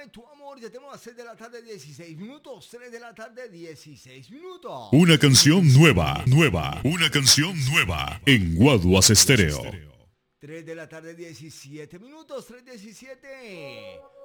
Dame tu amor. Ya tenemos las 6 de la tarde, 16 minutos. 3 de la tarde, 16 minutos. Una canción nueva. Una canción nueva en Guaduas Estéreo. 3 de la tarde, 17 minutos. 3:17.